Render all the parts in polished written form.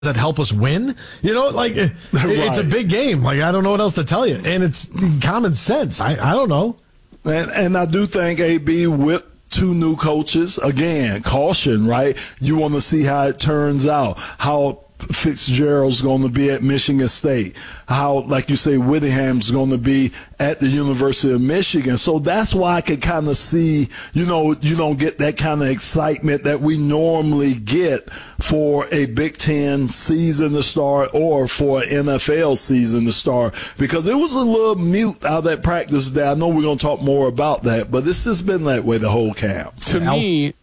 that help us win. It's a big game. I don't know what else to tell you. And it's common sense. I don't know. And I do think AB with two new coaches, again, caution, right? You want to see how it turns out, how Fitzgerald's going to be at Michigan State, how, like you say, Whittingham's going to be at the University of Michigan. So that's why I could kind of see, you don't get that kind of excitement that we normally get for a Big Ten season to start or for an NFL season to start, because it was a little mute out of that practice day. I know we're going to talk more about that, but this has been that way the whole camp. To me,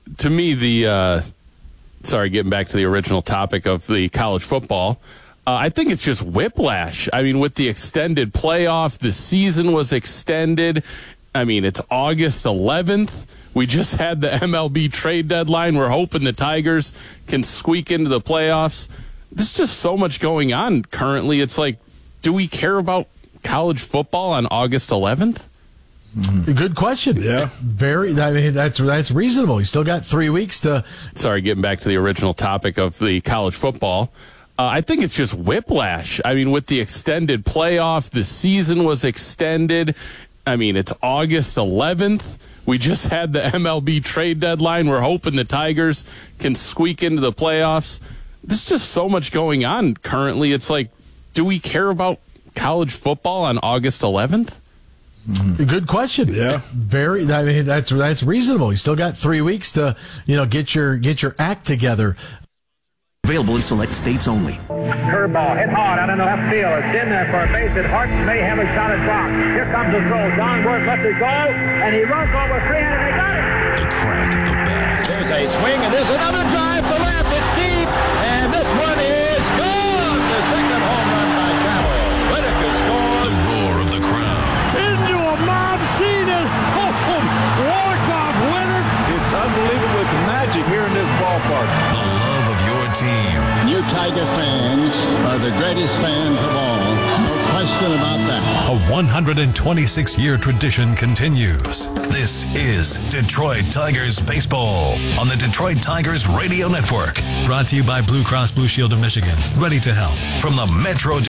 getting back to the original topic of the college football, I think it's just whiplash. I mean, with the extended playoff, the season was extended. I mean, it's August 11th. We just had the MLB trade deadline. We're hoping the Tigers can squeak into the playoffs. There's just so much going on currently. It's like, do we care about college football on August 11th? Good question. Yeah. That's reasonable. You still got 3 weeks to. Getting back to the original topic of the college football, I think it's just whiplash. I mean, with the extended playoff, the season was extended. I mean, it's August 11th. We just had the MLB trade deadline. We're hoping the Tigers can squeak into the playoffs. There's just so much going on currently. It's like, do we care about college football on August 11th? Good question. Yeah. That's reasonable. You still got 3 weeks to, get your act together. Available in select states only. Curveball hit hard out in the left field. It's in there for a base hit. Horton may have a shot at block. Here comes the throw. Don Worth lets it go, and he runs over free, and they got it. The crack of the bat. There's a swing, and there's another drive to left. It's deep, and this one is gone. The second home run by Travel. Whitaker scores. The roar of the crowd. Into a mob scene, and walk-off winner. It's unbelievable. It's magic here in this ballpark. The love of your team. You Tiger fans are the greatest fans of all. No question about that. A 126-year tradition continues. This is Detroit Tigers Baseball on the Detroit Tigers Radio Network. Brought to you by Blue Cross Blue Shield of Michigan. Ready to help. From the Metro